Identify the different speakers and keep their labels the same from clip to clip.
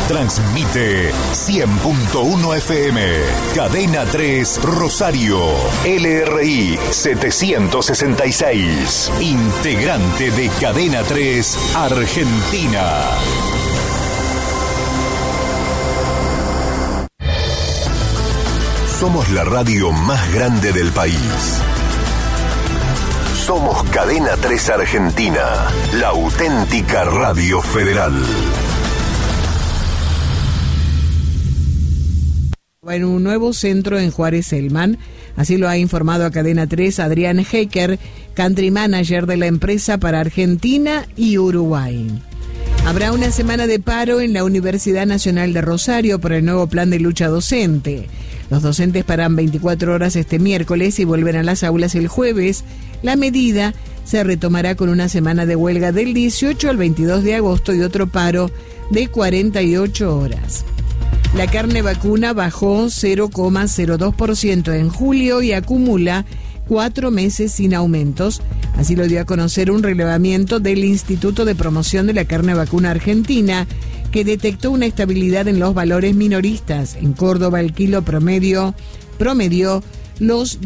Speaker 1: Transmite 100.1 FM. Cadena 3 Rosario. LRI 766. Integrante de Cadena 3 Argentina. Somos la radio más grande del país. Somos Cadena 3 Argentina, la auténtica radio federal.
Speaker 2: En un nuevo centro en Juárez Selman, así lo ha informado a Cadena 3 Adrián Hecker, country manager de la empresa para Argentina y Uruguay. Habrá una semana de paro en la Universidad Nacional de Rosario por el nuevo plan de lucha docente. Los docentes paran 24 horas este miércoles y vuelven a las aulas el jueves. La medida se retomará con una semana de huelga del 18 al 22 de agosto y otro paro de 48 horas. La carne vacuna bajó 0,02% en julio y acumula 4 meses sin aumentos. Así lo dio a conocer un relevamiento del Instituto de Promoción de la Carne Vacuna Argentina, que detectó una estabilidad en los valores minoristas. En Córdoba el kilo promedió los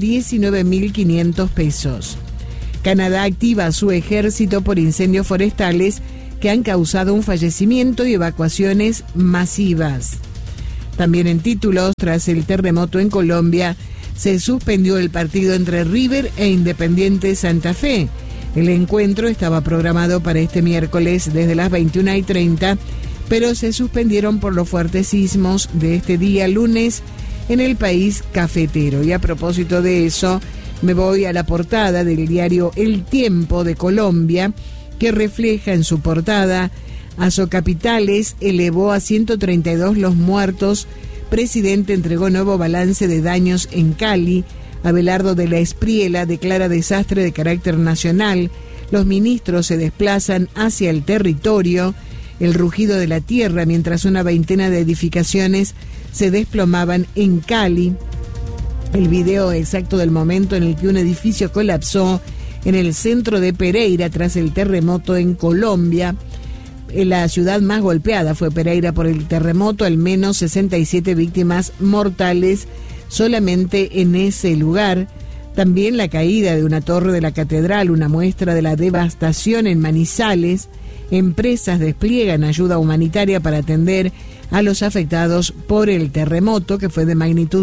Speaker 2: 19.500 pesos. Canadá activa su ejército por incendios forestales que han causado un fallecimiento y evacuaciones masivas. También en títulos, tras el terremoto en Colombia, se suspendió el partido entre River e Independiente Santa Fe. El encuentro estaba programado para este miércoles desde las 21:30, pero se suspendieron por los fuertes sismos de este día lunes en el país cafetero. Y a propósito de eso, me voy a la portada del diario El Tiempo de Colombia, que refleja en su portada: Azocapitales elevó a 132 los muertos. Presidente entregó nuevo balance de daños en Cali. Abelardo de la Espriela declara desastre de carácter nacional. Los ministros se desplazan hacia el territorio. El rugido de la tierra mientras una veintena de edificaciones se desplomaban en Cali. El video exacto del momento en el que un edificio colapsó en el centro de Pereira tras el terremoto en Colombia. La ciudad más golpeada fue Pereira por el terremoto, al menos 67 víctimas mortales solamente en ese lugar. También la caída de una torre de la catedral, una muestra de la devastación en Manizales. Empresas despliegan ayuda humanitaria para atender a los afectados por el terremoto, que fue de magnitud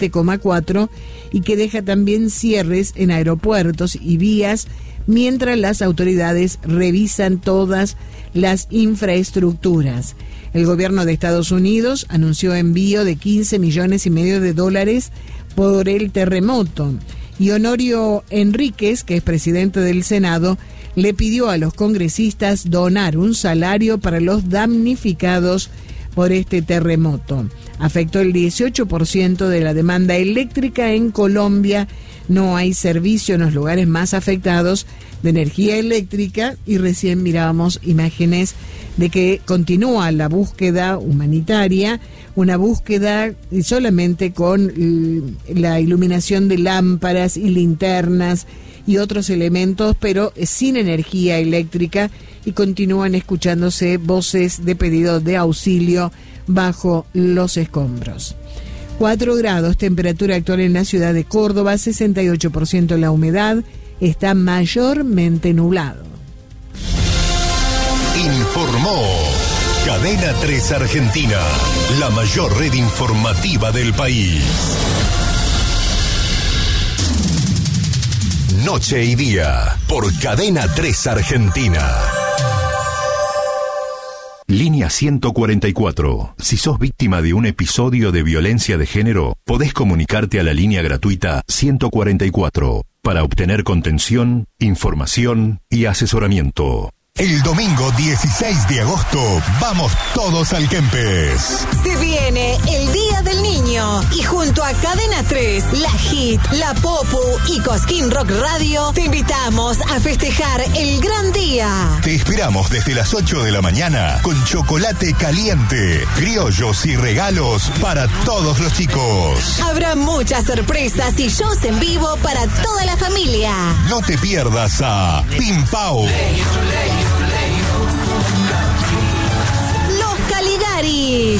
Speaker 2: 7,4 y que deja también cierres en aeropuertos y vías, mientras las autoridades revisan todas las infraestructuras. El gobierno de Estados Unidos anunció envío de $15,5 millones por el terremoto. Y Honorio Enríquez, que es presidente del Senado, le pidió a los congresistas donar un salario para los damnificados por este terremoto. Afectó el 18% de la demanda eléctrica en Colombia. No hay servicio en los lugares más afectados de energía eléctrica y recién mirábamos imágenes de que continúa la búsqueda humanitaria, una búsqueda solamente con la iluminación de lámparas y linternas y otros elementos, pero sin energía eléctrica, y continúan escuchándose voces de pedido de auxilio bajo los escombros. 4 grados, temperatura actual en la ciudad de Córdoba, 68% la humedad, está mayormente nublado.
Speaker 1: Informó Cadena 3 Argentina, la mayor red informativa del país. Noche y día, por Cadena 3 Argentina. Línea 144. Si sos víctima de un episodio de violencia de género, podés comunicarte a la línea gratuita 144 para obtener contención, información y asesoramiento. El domingo 16 de agosto, vamos todos al Kempes.
Speaker 3: Se viene el Día del Niño y junto a Cadena 3, La Hit, La Popu y Cosquín Rock Radio, te invitamos a festejar el gran día.
Speaker 1: Te esperamos desde las 8 de la mañana con chocolate caliente, criollos y regalos para todos los chicos.
Speaker 3: Habrá muchas sorpresas y shows en vivo para toda la familia.
Speaker 1: No te pierdas a Pim Pau,